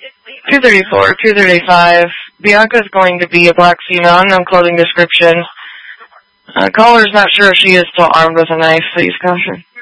234, 235. Bianca's going to be a black female, unknown clothing description. Caller's not sure if she is still armed with a knife. Please caution.